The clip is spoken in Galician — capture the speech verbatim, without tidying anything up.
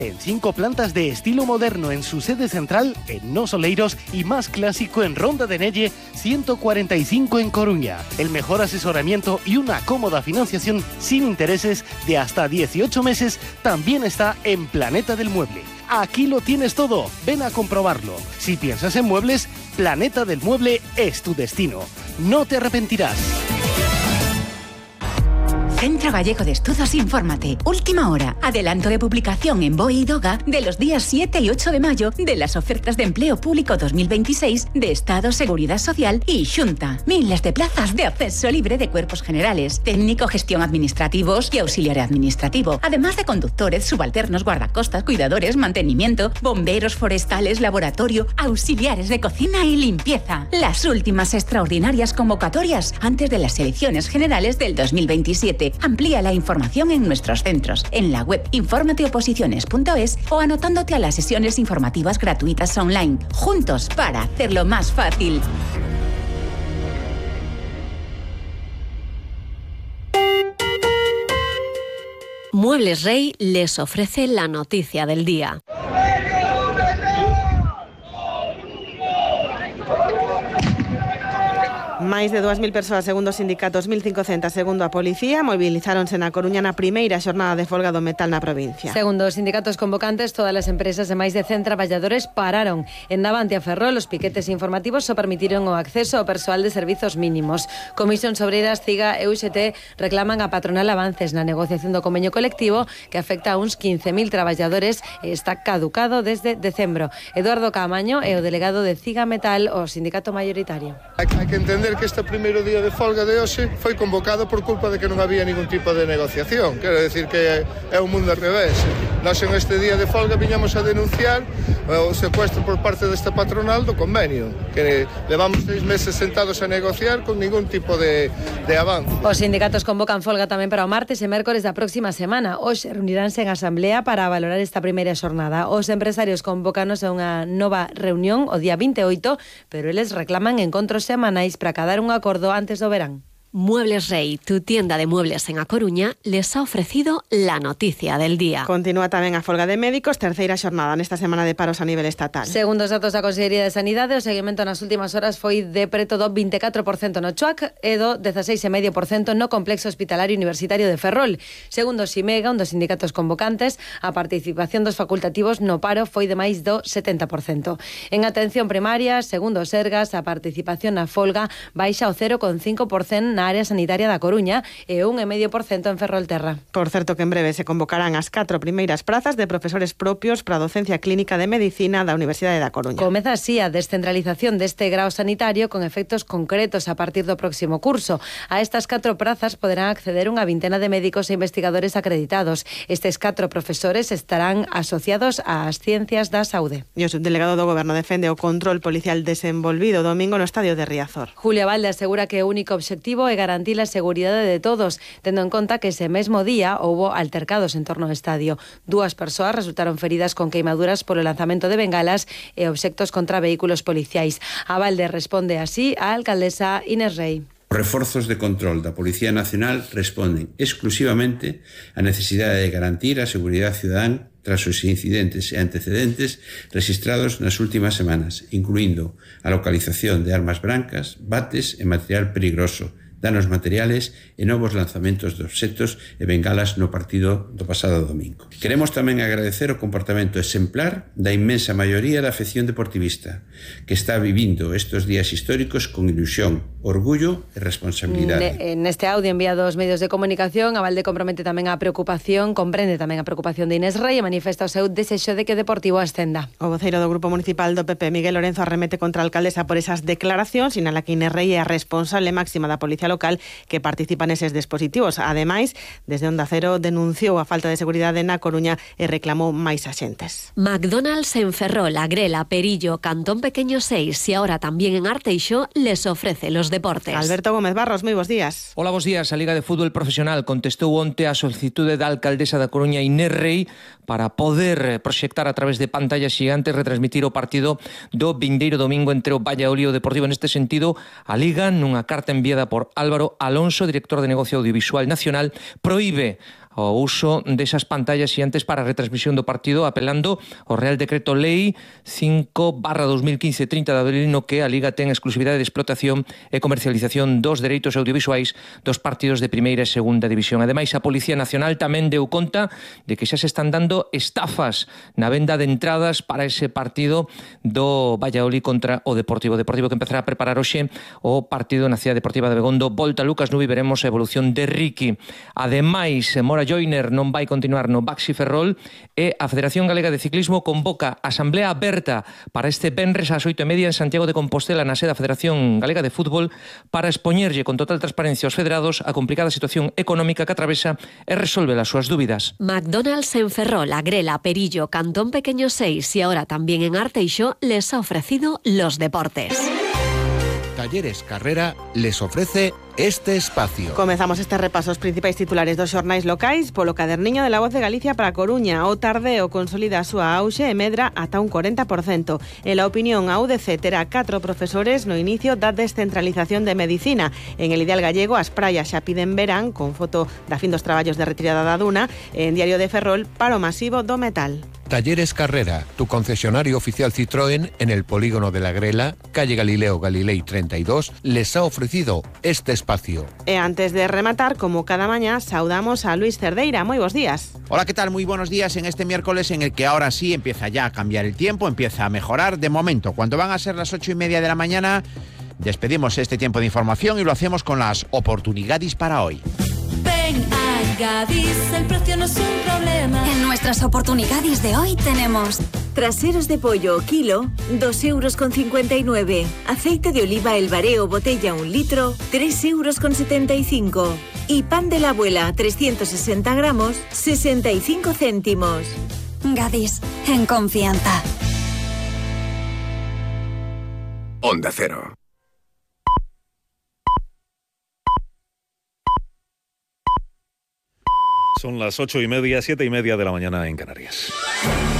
En cinco plantas de estilo moderno en su sede central, en Nos Oleiros, y más clásico en Ronda de Nelle, ciento cuarenta y cinco en Coruña. El mejor asesoramiento y una cómoda financiación sin intereses de hasta dieciocho meses también está en Planeta del Mueble. Aquí lo tienes todo, ven a comprobarlo. Si piensas en muebles, Planeta del Mueble es tu destino. No te arrepentirás. Centro Gallego de Estudos, infórmate. Última hora. Adelanto de publicación en B O E y DOGA de los días siete y ocho de mayo de las ofertas de empleo público dos mil veintiséis de Estado, Seguridad Social y Xunta. Miles de plazas de acceso libre de cuerpos generales, técnico, gestión administrativos y auxiliar administrativo. Además de conductores, subalternos, guardacostas, cuidadores, mantenimiento, bomberos forestales, laboratorio, auxiliares de cocina y limpieza. Las últimas extraordinarias convocatorias antes de las elecciones generales del dos mil veintisiete. Amplía la información en nuestros centros, en la web informateoposiciones punto es o anotándote a las sesiones informativas gratuitas online. Juntos para hacerlo más fácil. Muebles Rey les ofrece la noticia del día. Máis de dúas mil persoas, segundo os sindicatos, mil cincocentas segundo a policía, mobilizáronse na Coruña na primeira xornada de folga do metal na provincia. Segundo os sindicatos convocantes, todas as empresas e máis de cen traballadores pararon. En Navante a Ferrol, os piquetes informativos só permitiron o acceso ao persoal de servizos mínimos. Comisións Obreiras, CIGA e U X T reclaman a patronal avances na negociación do convenio colectivo que afecta a uns quince mil traballadores e está caducado desde decembro. Eduardo Caamaño é o delegado de CIGA Metal, o sindicato mayoritario. Hai que entender que este primeiro día de folga de hoxe foi convocado por culpa de que non había ningún tipo de negociación. Quero decir que é un mundo al revés. Nós en este día de folga viñamos a denunciar o secuestro por parte desta patronal do convenio, que levamos seis meses sentados a negociar con ningún tipo de, de avance. Os sindicatos convocan folga tamén para o martes e mércores da próxima semana. Hoxe reuniránse en asamblea para valorar esta primeira xornada. Os empresarios convócanos a unha nova reunión o día vinte e oito, pero eles reclaman encontros semanais para cadar un acordo antes do verán. Muebles Rey, tu tienda de muebles en A Coruña, les ha ofrecido la noticia del día. Continúa tamén a folga de médicos, terceira xornada nesta semana de paros a nivel estatal. Segundo os datos da Consellería de Sanidade, o seguimento nas últimas horas foi de preto do vinte e catro por cento no Chuac e do dezaseis vírgula cinco por cento no Complexo Hospitalario Universitario de Ferrol. Segundo o Ximega, un dos sindicatos convocantes, a participación dos facultativos no paro foi de máis do setenta por cento. En atención primaria, segundo o Sergas, a participación na folga baixa ao cero vírgula cinco por cento na área sanitaria da Coruña e un vírgula cinco por cento en Ferrolterra. Por certo que en breve se convocarán as catro primeiras prazas de profesores propios para a docencia clínica de medicina da Universidade da Coruña. Comeza así a descentralización deste grao sanitario con efectos concretos a partir do próximo curso. A estas catro prazas poderán acceder unha vintena de médicos e investigadores acreditados. Estes catro profesores estarán asociados ás ciencias da saúde. E o subdelegado do Goberno defende o control policial desenvolvido domingo no estadio de Riazor. Julia Valde asegura que o único obxectivo é garantir a seguridade de todos, tendo en conta que ese mesmo día houbo altercados en torno ao estadio. Dúas persoas resultaron feridas con queimaduras polo lanzamento de bengalas e obxectos contra vehículos policiais. A Valde responde así a alcaldesa Inés Rei. Os reforzos de control da Policía Nacional responden exclusivamente á necesidade de garantir a seguridade cidadán tras os incidentes e antecedentes registrados nas últimas semanas, incluindo a localización de armas brancas, bates e material peligroso, danos materiales e novos lanzamentos de obxectos e bengalas no partido do pasado domingo. Queremos tamén agradecer o comportamento exemplar da inmensa maioría da afección deportivista que está vivindo estes días históricos con ilusión, orgullo e responsabilidade. Neste audio enviado aos medios de comunicación, a Valde compromete tamén a preocupación, comprende tamén a preocupación de Inés Rei e manifesta o seu desexo de que o Deportivo ascenda. O voceiro do Grupo Municipal do P P, Miguel Lorenzo, arremete contra a alcaldesa por esas declaracións, sinala que Inés Rei é a responsable máxima da Policía Local que participa neses dispositivos. Ademais, desde Onda Cero denunciou a falta de seguridade na Coruña e reclamou máis axentes. McDonald's en Ferrol, Agrela, Perillo, Cantón Pequeño seis y ahora también en Arteixo les ofrece los deportes. Alberto Gómez Barros, moi bons días. Hola, bons días. A Liga de Fútbol Profesional contestou onte a solicitude da alcaldesa da Coruña, Inés Rei, para poder proxectar a través de pantallas xigantes retransmitir o partido do vindeiro domingo entre o Valladolid e o Deportivo. Neste sentido, a Liga, nunha carta enviada por Álvaro Alonso, director de Negocio Audiovisual Nacional, proíbe ao uso desas pantallas xiantes para a retransmisión do partido, apelando ao Real Decreto Lei cinco barra dos mil quince trinta de abril, no que a Liga ten exclusividade de explotación e comercialización dos dereitos audiovisuais dos partidos de primeira e segunda división. Ademais, a Policía Nacional tamén deu conta de que xa se están dando estafas na venda de entradas para ese partido do Valladolid contra o Deportivo. Deportivo que empezará a preparar hoxe o partido na Cidade Deportiva de Begondo. Volta Lucas Nubi, veremos a evolución de Ricky. Ademais, Mora Joiner non vai continuar no Baxi Ferrol e a Federación Galega de Ciclismo convoca asamblea aberta para este venres ás oito e media en Santiago de Compostela na sede da Federación Galega de Fútbol para expoñerlle con total transparencia aos federados a complicada situación económica que atravesa e resolver as súas dúbidas. McDonald's en Ferrol, Agrela, Perillo, Cantón Pequeño seis y ahora también en Arteixo les ha ofrecido los deportes. Talleres Carrera les ofrece este espacio. Comezamos este repaso aos principais titulares dos xornais locais polo caderniño de La Voz de Galicia para Coruña. O Tardeo consolida a súa auxe e medra ata un corenta por cento. En la opinión, a U D C terá catro profesores no inicio da descentralización de medicina. En el Ideal Gallego, as praias xa piden verán, con foto da fin dos traballos de retirada da duna. En Diario de Ferrol, paro masivo do metal. Talleres Carrera, tu concesionario oficial Citroën en el polígono de la Grela, calle Galileo Galilei treinta y dos, les ha ofrecido este espacio. E antes de rematar, como cada mañana, saudamos a Luis Cerdeira. Muy buenos días. Hola, ¿qué tal? Muy buenos días en este miércoles en el que ahora sí empieza ya a cambiar el tiempo, empieza a mejorar. De momento, cuando van a ser las ocho y media de la mañana, despedimos este tiempo de información y lo hacemos con las oportunidades para hoy. Ven a Gadis, el precio no es un problema. En nuestras oportunidades de hoy tenemos traseros de pollo kilo, dos euros con cincuenta y nueve. Aceite de oliva El Bareo botella un litro, tres euros con setenta y cinco. Y pan de la abuela trescientos sesenta gramos, sesenta y cinco céntimos. Gadis, en confianza. Onda Cero. Son las ocho y media, siete y media de la mañana en Canarias.